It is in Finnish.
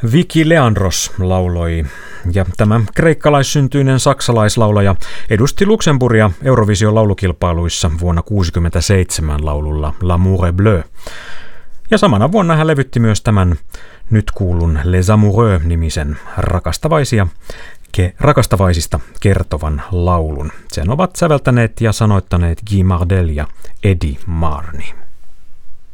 Vicky Leandros lauloi, ja tämä kreikkalaissyntyinen saksalaislaulaja edusti Luxemburgia Eurovision laulukilpailuissa vuonna 1967 laululla L'amour est bleu. Ja samana vuonna hän levytti myös tämän nyt kuulun Les Amoureux-nimisen rakastavaisista kertovan laulun. Sen ovat säveltäneet ja sanoittaneet Guy Mardel ja Eddie Marni.